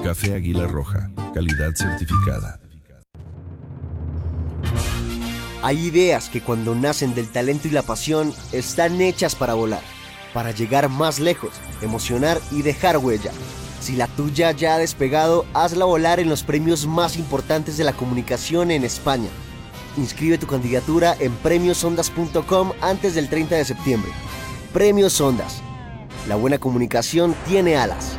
Café Águila Roja, calidad certificada. Hay ideas que cuando nacen del talento y la pasión están hechas para volar, para llegar más lejos, emocionar y dejar huella. Si la tuya ya ha despegado, hazla volar en los premios más importantes de la comunicación en España. Inscribe tu candidatura en premiosondas.com antes del 30 de septiembre. Premios Ondas. La buena comunicación tiene alas.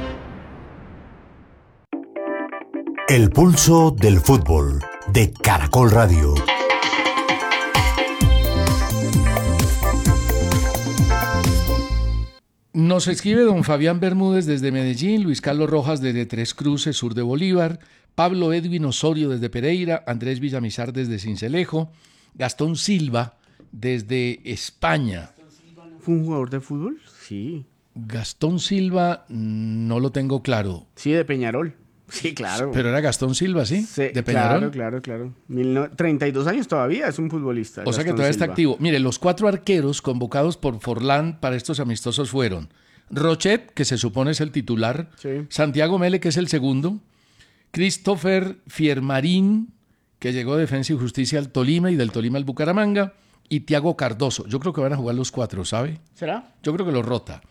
El pulso del fútbol de Caracol Radio. Nos escribe don Fabián Bermúdez desde Medellín, Luis Carlos Rojas desde Tres Cruces, sur de Bolívar, Pablo Edwin Osorio desde Pereira, Andrés Villamizar desde Sincelejo, Gastón Silva desde España. ¿Fue un jugador de fútbol? Sí. Gastón Silva no lo tengo claro. Sí, de Peñarol. Sí, claro. Pero era Gastón Silva, ¿sí? Sí, de Peñarol. Claro. 32 años todavía, es un futbolista. O sea que todavía está activo. Mire, los 4 arqueros convocados por Forlán para estos amistosos fueron Rochet, que se supone es el titular, Sí. Santiago Mele, que es el segundo, Christopher Fiermarín, que llegó de Defensa y Justicia al Tolima y del Tolima al Bucaramanga, y Thiago Cardoso. Yo creo que van a jugar los 4, ¿sabe? ¿Será? Yo creo que lo rota.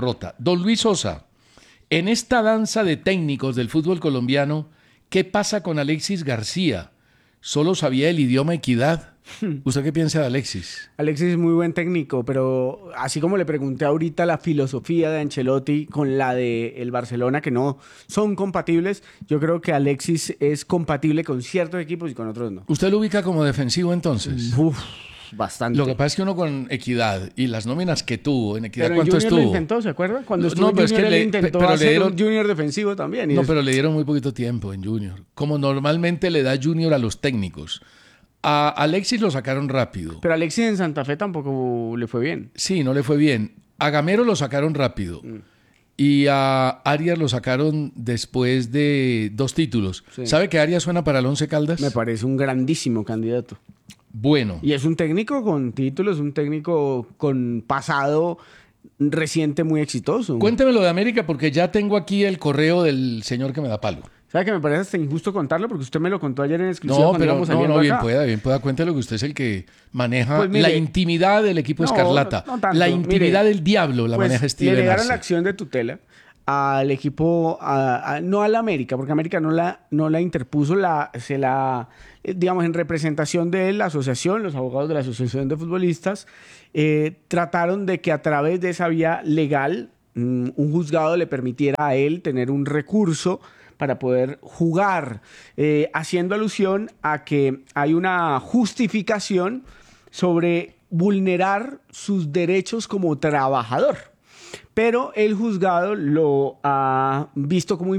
Don Luis Sosa, en esta danza de técnicos del fútbol colombiano, ¿qué pasa con Alexis García? Solo sabía el idioma equidad. ¿Usted qué piensa de Alexis? Alexis es muy buen técnico, pero así como le pregunté ahorita la filosofía de Ancelotti con la de el Barcelona, que no son compatibles, yo creo que Alexis es compatible con ciertos equipos y con otros no. ¿Usted lo ubica como defensivo entonces? Bastante. Lo que pasa es que uno con Equidad y las nóminas que tuvo, en Equidad, Pero ¿cuánto Junior estuvo? lo intentó, ¿se acuerda? Cuando estuvo No, en pero es Junior, que él intentó pero hacer le dieron un Junior defensivo también. No, pero le dieron muy poquito tiempo en Junior. Como normalmente le da Junior a los técnicos. A Alexis lo sacaron rápido. Pero Alexis en Santa Fe tampoco le fue bien. Sí, no le fue bien. A Gamero lo sacaron rápido. Y a Arias lo sacaron después de 2 títulos. Sí. ¿Sabe que Arias suena para el Once Caldas? Me parece un grandísimo candidato. Bueno. Y es un técnico con títulos, un técnico con pasado reciente muy exitoso. Cuénteme lo de América porque ya tengo aquí el correo del señor que me da palo. ¿Sabe que me parece hasta injusto contarlo? Porque usted me lo contó ayer en exclusiva No, cuando pero íbamos saliendo bien acá. pueda. Cuéntelo que usted es el que maneja Pues mire, la intimidad del equipo no, Escarlata. no tanto. La intimidad Mire, del diablo la pues, maneja Steven le negaron Arce. la acción de tutela al equipo, no a la América, porque América no la interpuso, digamos, en representación de él, la asociación, los abogados de la Asociación de Futbolistas, trataron de que a través de esa vía legal, un juzgado le permitiera a él tener un recurso para poder jugar, haciendo alusión a que hay una justificación sobre vulnerar sus derechos como trabajador. Pero el juzgado lo ha visto como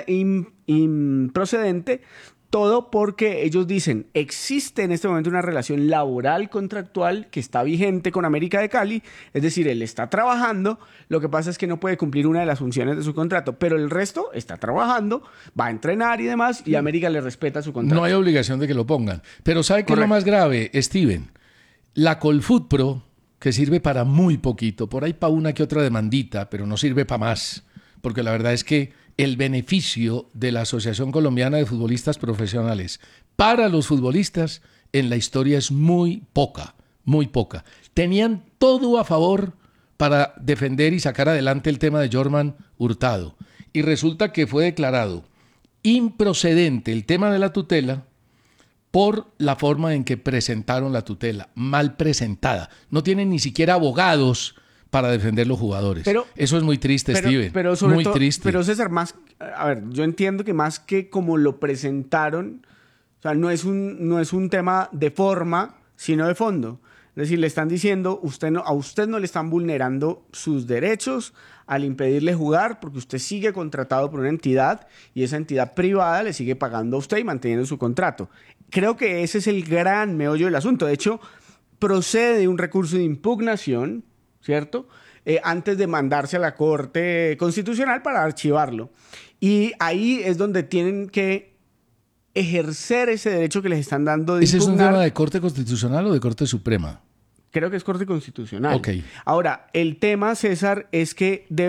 improcedente, todo porque ellos dicen, existe en este momento una relación laboral contractual que está vigente con América de Cali, es decir, él está trabajando, lo que pasa es que no puede cumplir una de las funciones de su contrato, pero el resto está trabajando, va a entrenar y demás, y América le respeta su contrato. No hay obligación de que lo pongan. Pero ¿sabe qué es lo más grave, Steven? La Colfutpro, que sirve para muy poquito, por ahí para una que otra demandita, pero no sirve para más, porque la verdad es que el beneficio de la Asociación Colombiana de Futbolistas Profesionales para los futbolistas en la historia es muy poca, muy poca. Tenían todo a favor para defender y sacar adelante el tema de Jorman Hurtado, y resulta que fue declarado improcedente el tema de la tutela por la forma en que presentaron la tutela, mal presentada. No tienen ni siquiera abogados para defender los jugadores. Eso es muy triste, Steven. Pero sobre muy todo, triste. Pero César, a ver, yo entiendo que más que como lo presentaron, o sea, no es un tema de forma, sino de fondo. Es decir, le están diciendo, a usted no le están vulnerando sus derechos al impedirle jugar porque usted sigue contratado por una entidad y esa entidad privada le sigue pagando a usted y manteniendo su contrato. Creo que ese es el gran meollo del asunto. De hecho, procede un recurso de impugnación, ¿cierto? Antes de mandarse a la Corte Constitucional para archivarlo. Y ahí es donde tienen que ejercer ese derecho que les están dando de ¿Ese impugnar. es un tema de Corte Constitucional o de Corte Suprema? Creo que es Corte Constitucional. Ok. Ahora, el tema, César, es que deben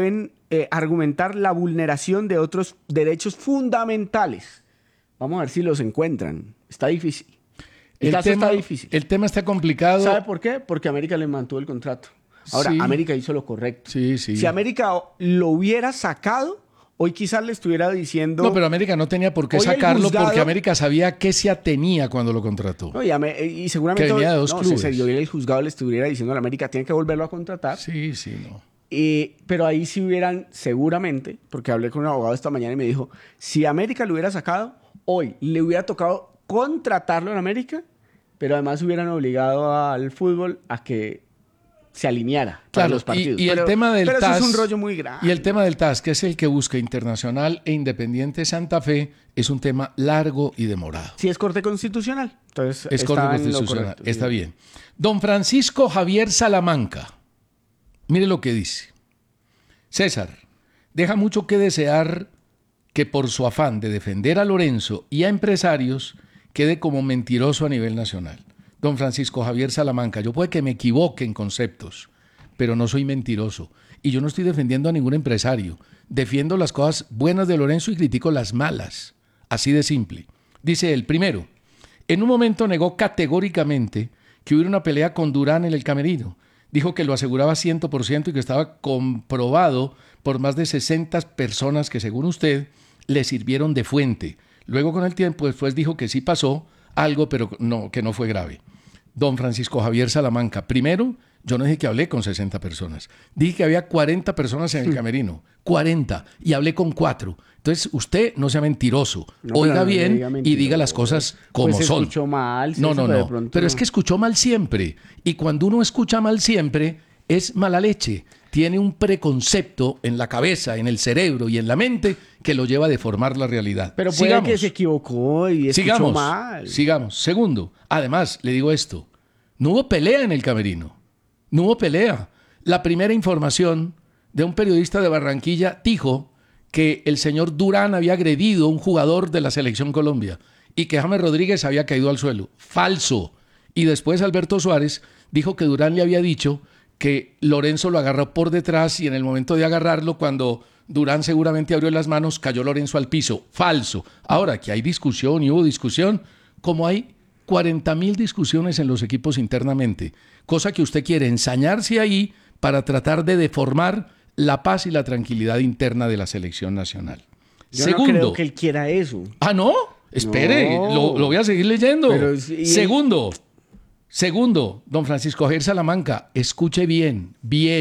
argumentar la vulneración de otros derechos fundamentales. Vamos a ver si los encuentran. Está difícil. El caso está difícil. El tema está complicado. ¿Sabe por qué? Porque América le mantuvo el contrato. Ahora, Sí. América hizo lo correcto. Sí, sí. Si América lo hubiera sacado, hoy quizás le estuviera diciendo... No, pero América no tenía por qué Hoy el sacarlo juzgado- porque América sabía a qué se atenía cuando lo contrató. No, y seguramente Que venía de dos clubes. hoy el juzgado le estuviera diciendo a la América tiene que volverlo a contratar. Sí, sí, no. Pero ahí sí hubieran, seguramente, porque hablé con un abogado esta mañana y me dijo, si América lo hubiera sacado, hoy le hubiera tocado contratarlo en América, pero además hubieran obligado al fútbol a que se alineara para Claro, los partidos. y el tema del pero TAS... eso es un rollo muy grande. Y el tema del TAS, que es el que busca Internacional e Independiente Santa Fe, es un tema largo y demorado. Si es Corte Constitucional, entonces Es está Corte en lo Constitucional, correcto, está sí. bien. Don Francisco Javier Salamanca, mire lo que dice. César, deja mucho que desear que por su afán de defender a Lorenzo y a empresarios quede como mentiroso a nivel nacional. Don Francisco Javier Salamanca, yo puede que me equivoque en conceptos, pero no soy mentiroso. Y yo no estoy defendiendo a ningún empresario. Defiendo las cosas buenas de Lorenzo y critico las malas. Así de simple. Dice él, primero, en un momento negó categóricamente que hubiera una pelea con Durán en el camerino. Dijo que lo aseguraba 100% y que estaba comprobado por más de 60 personas que, según usted, le sirvieron de fuente. Luego, con el tiempo, después dijo que sí pasó algo, pero no, que no fue grave. Don Francisco Javier Salamanca, primero, yo no dije que hablé con 60 personas. Dije que había 40 personas en el camerino. 40. Y hablé con 4. Entonces, usted no sea mentiroso. No, Oiga pero no le bien diga y mentiroso. diga las cosas como Pues son. escuchó mal. No, César, no, pero de no. pronto Pero es no. que escuchó mal siempre. Y cuando uno escucha mal siempre, es mala leche. Tiene un preconcepto en la cabeza, en el cerebro y en la mente que lo lleva a deformar la realidad. Pero puede Sigamos. que se equivocó y escuchó Sigamos, mal. sigamos. Segundo, además, le digo esto, no hubo pelea en el camerino, no hubo pelea. La primera información de un periodista de Barranquilla dijo que el señor Durán había agredido a un jugador de la Selección Colombia y que James Rodríguez había caído al suelo. Falso. Y después Alberto Suárez dijo que Durán le había dicho que Lorenzo lo agarró por detrás y en el momento de agarrarlo, cuando Durán seguramente abrió las manos, cayó Lorenzo al piso. Falso. Ahora, que hay discusión y hubo discusión, como hay 40.000 discusiones en los equipos internamente, cosa que usted quiere ensañarse ahí para tratar de deformar la paz y la tranquilidad interna de la selección nacional. Yo Segundo, no creo que él quiera eso. Ah, ¿no? Espere, No. lo voy a seguir leyendo. Pero sí- Segundo, don Francisco Javier Salamanca, escuche bien,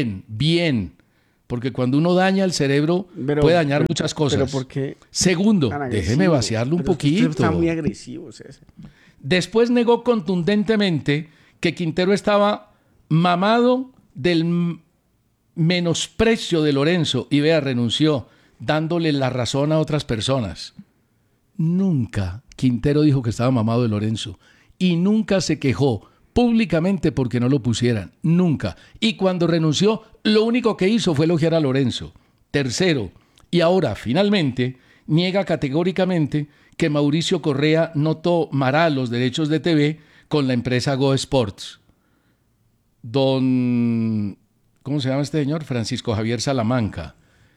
porque cuando uno daña el cerebro puede dañar muchas cosas. Pero ¿por qué Segundo, tan agresivo? déjeme vaciarlo un Pero usted poquito. está muy agresivo, César. Después negó contundentemente que Quintero estaba mamado del menosprecio de Lorenzo y vea, renunció, dándole la razón a otras personas. Nunca Quintero dijo que estaba mamado de Lorenzo y nunca se quejó públicamente porque no lo pusieran. Nunca. Y cuando renunció, lo único que hizo fue elogiar a Lorenzo. Tercero, y ahora finalmente niega categóricamente que Mauricio Correa no tomará los derechos de TV con la empresa Go Sports. Don, ¿cómo se llama este señor? Francisco Javier Salamanca.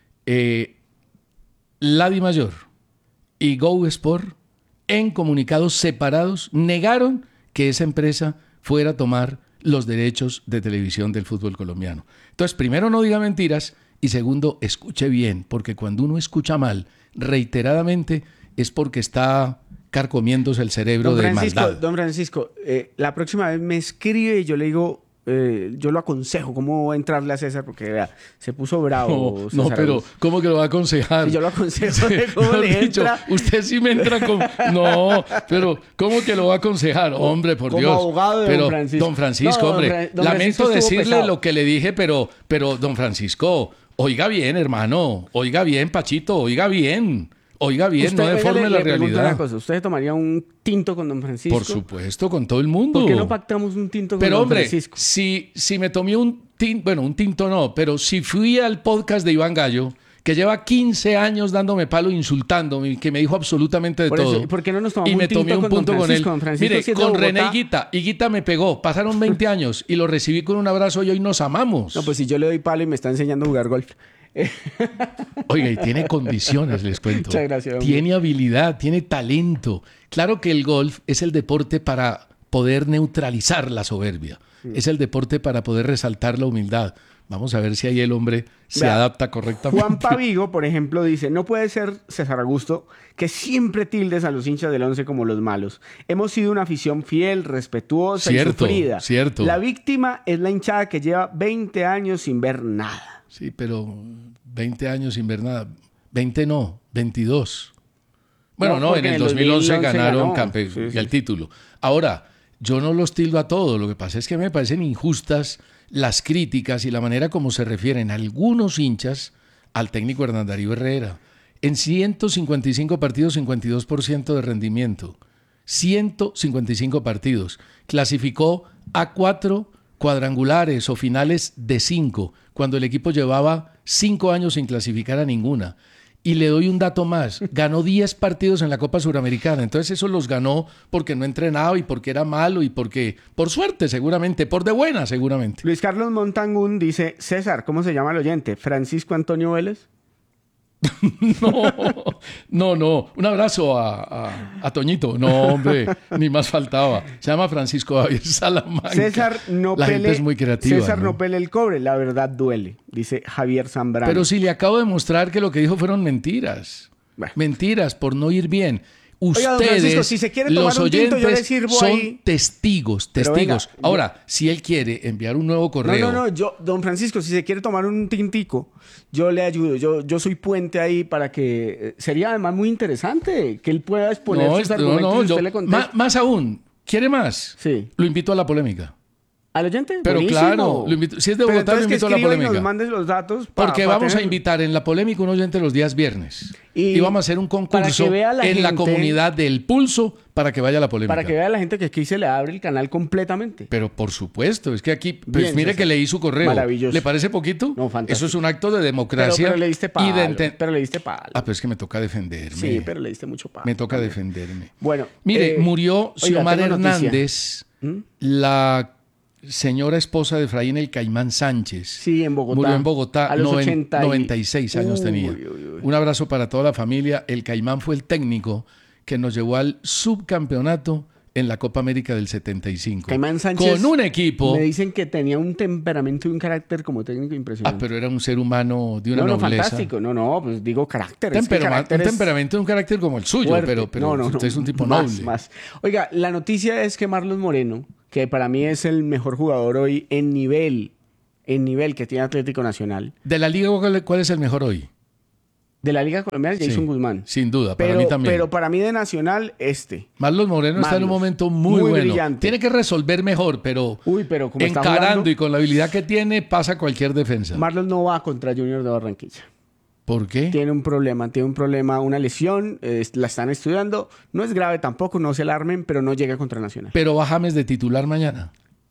La DiMayor y Go Sport, en comunicados separados, negaron que esa empresa fuera a tomar los derechos de televisión del fútbol colombiano. Entonces, primero, no diga mentiras y segundo, escuche bien, porque cuando uno escucha mal reiteradamente es porque está carcomiéndose el cerebro de maldad. Don Francisco, la próxima vez me escribe y yo le digo, yo lo aconsejo cómo entrarle a César, porque vea, se puso bravo. No, César pero Augusto. ¿cómo que lo va a aconsejar? Y yo lo aconsejo de cómo Mejor le dicho, entra. usted sí me entra con... No, pero ¿cómo que lo va a aconsejar? Hombre, por como Dios. abogado de pero, don Francisco. Don Francisco, No, don hombre, Fra- don lamento Francisco estuvo decirle pesado. lo que le dije, pero don Francisco, oiga bien, hermano, oiga bien, Pachito, oiga bien, no Usted, deforme venga, la le pregunto una realidad. cosa, ¿usted tomaría un tinto con don Francisco? Por supuesto, con todo el mundo. ¿Por qué no pactamos un tinto con Pero don hombre, Francisco? si me tomé un tinto, bueno, un tinto no, pero si fui al podcast de Iván Gallo, que lleva 15 años dándome palo, insultándome, que me dijo absolutamente de Por eso, todo. ¿y por qué no nos tomamos y me un tinto tomé un con don punto con él. Francisco? Don Francisco, Mire, si es de con René Bogotá. y Guita me pegó. Pasaron 20 años y lo recibí con un abrazo y hoy nos amamos. No, pues si yo le doy palo y me está enseñando a jugar golf. Oiga, y tiene condiciones, les cuento. Muchas gracias, hombre. Tiene habilidad, tiene talento. Claro que el golf es el deporte para poder neutralizar la soberbia. Es el deporte para poder resaltar la humildad. Vamos a ver si ahí el hombre se adapta correctamente. Juan Pavigo, por ejemplo, dice: no puede ser, César Augusto, que siempre tildes a los hinchas del Once como los malos. Hemos sido una afición fiel, respetuosa y sufrida. Cierto. La víctima es la hinchada que lleva 20 años sin ver nada. Sí, pero 20 años sin ver nada. 20 no, 22. Bueno, no, en el 2011 ganaron el título. Ahora, yo no los tildo a todos. Lo que pasa es que me parecen injustas las críticas y la manera como se refieren algunos hinchas al técnico Hernán Darío Herrera. En 155 partidos, 52% de rendimiento. 155 partidos. Clasificó a 4 cuadrangulares o finales de 5, cuando el equipo llevaba 5 años sin clasificar a ninguna. Y le doy un dato más, ganó 10 partidos en la Copa Suramericana, entonces eso los ganó porque no entrenaba y porque era malo y porque, por suerte seguramente, por de buena seguramente. Luis Carlos Montangún dice: César, ¿cómo se llama el oyente? ¿Francisco Antonio Vélez? No. Un abrazo a Toñito. No, hombre, ni más faltaba. Se llama Francisco Javier Salamanca. César no La gente es muy creativa. César no pele el cobre, la verdad duele, dice Javier Zambrano. Pero si le acabo de mostrar que lo que dijo fueron mentiras. Bueno. Mentiras por no ir bien. Oiga, don Ustedes, Francisco, si se quiere tomar los un tinto, yo le oyentes, sirvo son ahí. testigos. Venga, Ahora, si él quiere enviar un nuevo correo... No, don Francisco, si se quiere tomar un tintico, yo le ayudo. Yo soy puente ahí para que... sería además muy interesante que él pueda exponer sus argumentos y usted le conteste. Más aún, ¿quiere más? Sí. Lo invito a la polémica. ¿Al oyente? Pero Buenísimo. claro, lo invito, si es de Bogotá, lo invito a la polémica. Y nos mandes los datos Porque vamos a invitar en la polémica un oyente los días viernes. Y vamos a hacer un concurso en la comunidad del Pulso para que vaya a la polémica. Para que vea la gente que aquí se le abre el canal completamente. Pero por supuesto, es que aquí, pues Bien, mire César. que leí su correo. Maravilloso. ¿Le parece poquito? No, fantástico. Eso es un acto de democracia. Pero le diste palo. y de Pero le diste palo. pero es que me toca defenderme. Sí, pero le diste mucho palo. Me toca defenderme. Bueno. Mire, murió oiga, Xiomara tengo noticia. Hernández, la señora esposa de Efraín El Caimán Sánchez. Sí, en Bogotá. Murió en Bogotá, A los 96 años tenía. Uy. Un abrazo para toda la familia. El Caimán fue el técnico que nos llevó al subcampeonato en la Copa América del 75. Caimán Sánchez. Con un equipo... Me dicen que tenía un temperamento y un carácter como técnico impresionante. pero era un ser humano de una nobleza. Fantástico. Pues digo carácter. Es que carácter un es temperamento y un carácter como el suyo, fuerte. pero usted es un tipo más, noble. Más. Oiga, la noticia es que Marlon Moreno, que para mí es el mejor jugador hoy en nivel que tiene Atlético Nacional. De la liga, ¿cuál es el mejor hoy? De la Liga Colombiana, Jason Guzmán. Sin duda, para mí también. Pero para mí de Nacional, Marlon Moreno está en un momento muy bueno. Brillante. Tiene que resolver mejor, pero como está encarando jugando, y con la habilidad que tiene, pasa cualquier defensa. Marlon no va contra Junior de Barranquilla. ¿Por qué? Tiene un problema, una lesión, la están estudiando. No es grave tampoco, no se alarmen, pero no llega contra Nacional. Pero va James de titular mañana.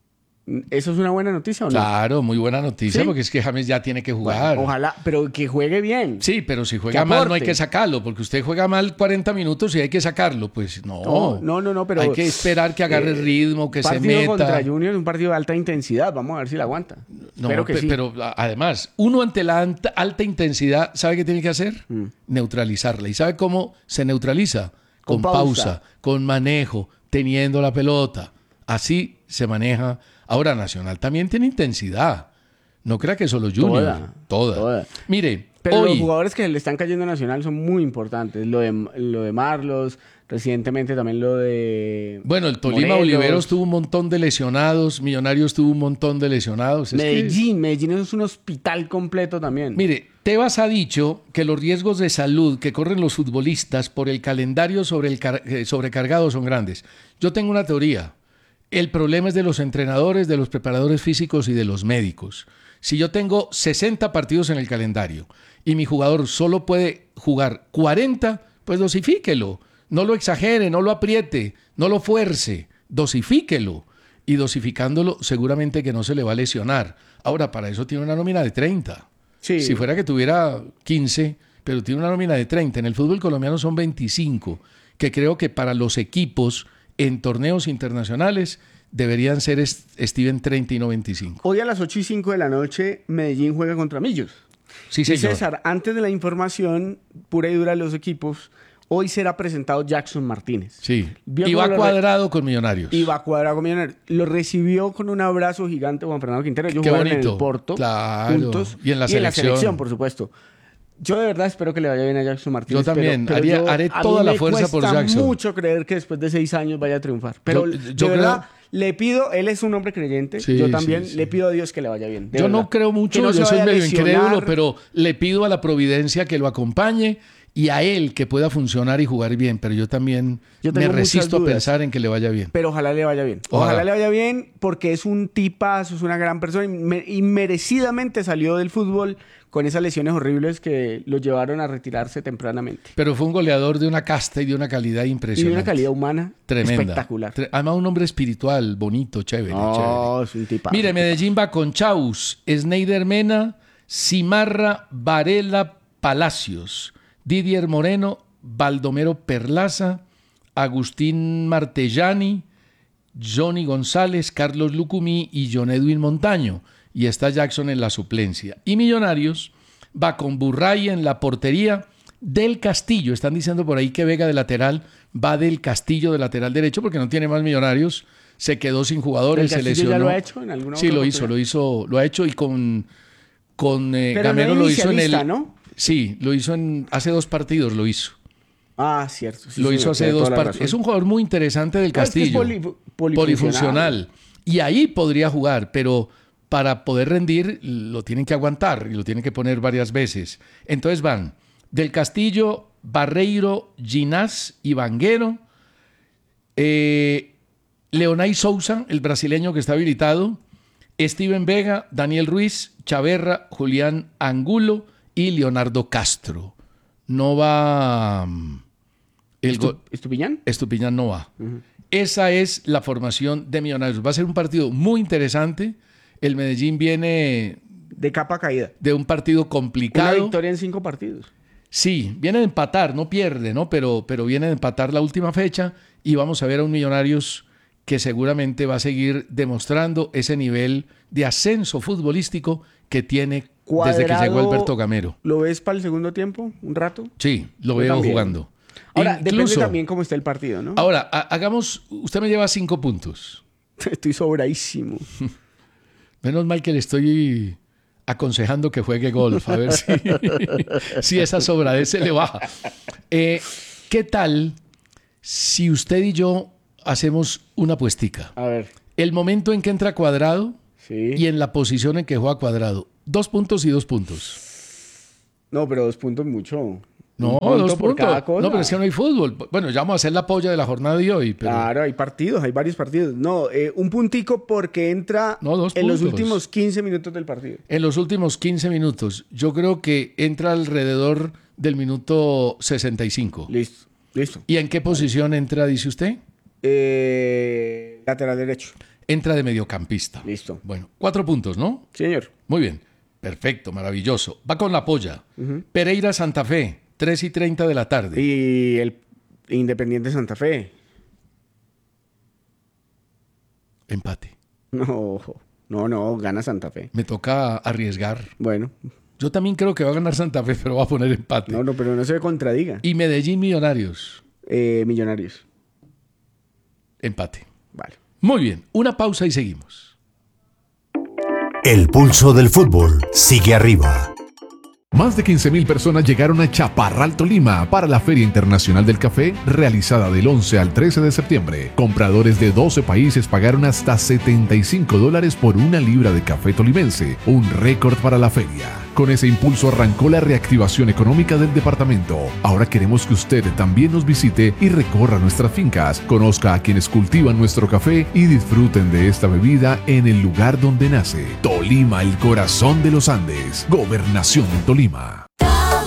¿Eso es una buena noticia o no? Claro, muy buena noticia, ¿Sí? Porque es que James ya tiene que jugar. Bueno, ojalá, pero que juegue bien. Sí, pero si juega mal no hay que sacarlo, porque usted juega mal 40 minutos y hay que sacarlo. Pues no. No, pero... Hay que esperar que agarre ritmo, que se meta. Partido contra Junior es un partido de alta intensidad. Vamos a ver si la aguanta. Espero que sí. Pero además, uno ante la alta intensidad, ¿sabe qué tiene que hacer? Neutralizarla. ¿Y sabe cómo se neutraliza? Con pausa, con manejo, teniendo la pelota. Así se maneja. Ahora, Nacional también tiene intensidad. No crea que solo Junior. Toda. Mire, pero hoy... los jugadores que le están cayendo a Nacional son muy importantes. Lo de Marlos, recientemente también lo de... Bueno, el Tolima Oliveros tuvo un montón de lesionados. Millonarios tuvo un montón de lesionados. Medellín es un hospital completo también. Mire, Tebas ha dicho que los riesgos de salud que corren los futbolistas por el calendario sobrecargado son grandes. Yo tengo una teoría. El problema es de los entrenadores, de los preparadores físicos y de los médicos. Si yo tengo 60 partidos en el calendario y mi jugador solo puede jugar 40, pues dosifíquelo. No lo exagere, no lo apriete, no lo fuerce, dosifíquelo. Y dosificándolo seguramente que no se le va a lesionar. Ahora, para eso tiene una nómina de 30. Sí. Si fuera que tuviera 15, pero tiene una nómina de 30. En el fútbol colombiano son 25, que creo que para los equipos en torneos internacionales deberían ser, Steven, 30 y no 25. Hoy a las 8:05 de la noche, Medellín juega contra Millos. Sí, Y señor. César, antes de la información pura y dura de los equipos, hoy será presentado Jackson Martínez. Sí. Vio Y va cómo lo Cuadrado con Millonarios. Y va Cuadrado con Millonarios. Lo recibió con un abrazo gigante Juan Fernando Quintero. Ellos Qué jugaron bonito. en el Porto Claro. juntos. Y en la selección. por supuesto. Yo de verdad espero que le vaya bien a Jackson Martínez. Yo también. pero Haré a toda mí la me fuerza por cuesta Jackson. mucho creer que después de 6 años vaya a triunfar. Pero Yo de verdad, le pido, él es un hombre creyente. Sí, yo también sí. le pido a Dios que le vaya bien. de Yo verdad. no creo mucho, Que no se yo soy vaya a medio lesionar. incrédulo, pero le pido a la providencia que lo acompañe y a él que pueda funcionar y jugar bien. Pero yo también Yo me tengo muchas resisto a dudas. pensar en que le vaya bien. Pero ojalá le vaya bien. Ojalá le vaya bien porque es un tipazo, es una gran persona y merecidamente salió del fútbol con esas lesiones horribles que lo llevaron a retirarse tempranamente. Pero fue un goleador de una casta y de una calidad Y de impresionante. una calidad humana Tremenda. espectacular. Además, un hombre espiritual, bonito, chévere. chévere. Es un tipazo. Mire, Medellín va con Chaus, Sneider Mena, Cimarra, Varela, Palacios, Didier Moreno, Baldomero Perlaza, Agustín Martellani, Johnny González, Carlos Lucumí y John Edwin Montaño. Y está Jackson en la suplencia. Y Millonarios va con Burray en la portería, Del Castillo. Están diciendo por ahí que Vega de lateral, va Del Castillo de lateral derecho porque no tiene más Millonarios. Se quedó sin jugadores, ¿El se Castillo lesionó. ya lo ha hecho en alguna Sí, otra lo ha hecho y con Pero Gamero no lo hizo en el... inicialista, ¿no? Sí, lo hizo hace 2 partidos, lo hizo. Ah, cierto. sí, Lo sí, hizo hace tiene 2 toda la partidos. razón. Es un jugador muy interesante del No, es que es Castillo. polifuncional. Y ahí podría jugar, pero para poder rendir lo tienen que aguantar y lo tienen que poner varias veces. Entonces van Del Castillo, Barreiro, Ginás y Vanguero, Leonay Sousa, el brasileño que está habilitado, Steven Vega, Daniel Ruiz, Chaverra, Julián Angulo y Leonardo Castro. No va... ¿Estupiñán? Estupiñán no va. Esa es la formación de Millonarios. Va a ser un partido muy interesante. El Medellín viene De capa caída. de un partido Una complicado. victoria en 5 partidos. Sí, viene de empatar, no pierde, ¿no? Pero viene de empatar la última fecha y vamos a ver a un Millonarios que seguramente va a seguir demostrando ese nivel de ascenso futbolístico que tiene desde que llegó Alberto Gamero. ¿Lo ves para el segundo tiempo? ¿Un rato? Sí, lo Yo veo también. jugando. Ahora, depende Incluso- también cómo esté el partido, ¿no? Ahora, hagamos, usted me lleva 5 puntos. Estoy sobradísimo. Menos mal que le estoy aconsejando que juegue golf, a ver si esa sobradez se le baja. ¿Qué tal si usted y yo hacemos una apuestica? A ver. El momento en que entra Cuadrado Sí. y en la posición en que juega Cuadrado. 2 puntos y 2 puntos. No, pero 2 puntos mucho. No, Un punto 2 por puntos. cada cosa. No, pero es que no hay fútbol. Bueno, ya vamos a hacer la polla de la jornada de hoy. Pero... Claro, hay partidos, hay varios partidos. No, un puntico porque entra No, 2 en los puntos. últimos 15 minutos del partido. En los últimos 15 minutos, yo creo que entra alrededor del minuto 65. Listo, listo. ¿Y en qué posición entra, dice usted? Lateral derecho. Entra de mediocampista. Listo. Bueno, 4 puntos, ¿no? Sí, señor. Muy bien. Perfecto, maravilloso. Va con la polla. Pereira Santa Fe, 3:30 de la tarde. Y el Independiente Santa Fe. Empate. No, gana Santa Fe. Me toca arriesgar. Bueno, Yo también creo que va a ganar Santa Fe, pero va a poner empate. no, pero no se contradiga. Y Medellín Millonarios, Millonarios. empate. Vale. Muy bien, una pausa y seguimos. El pulso del fútbol sigue arriba. Más de 15.000 personas llegaron a Chaparral, Tolima, para la Feria Internacional del Café, realizada del 11 al 13 de septiembre. Compradores de 12 países pagaron hasta $75 por 1 libra de café tolimense, un récord para la feria. Con ese impulso arrancó la reactivación económica del departamento. Ahora queremos que usted también nos visite y recorra nuestras fincas, conozca a quienes cultivan nuestro café y disfruten de esta bebida en el lugar donde nace. Tolima, el corazón de los Andes. Gobernación de Tolima.